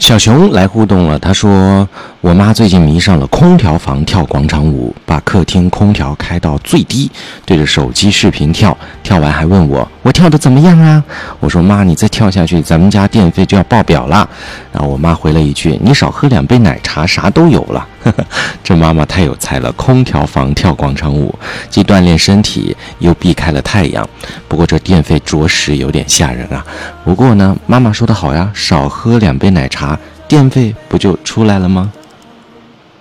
小熊来互动了，他说我妈最近迷上了空调房跳广场舞，把客厅空调开到最低，对着手机视频跳，跳完还问我跳得怎么样啊？我说妈，你再跳下去咱们家电费就要爆表了。然后我妈回了一句，你少喝2杯奶茶啥都有了。这妈妈太有才了，空调房跳广场舞，既锻炼身体又避开了太阳，不过这电费着实有点吓人啊。不过呢，妈妈说得好呀，少喝2杯奶茶，电费不就出来了吗？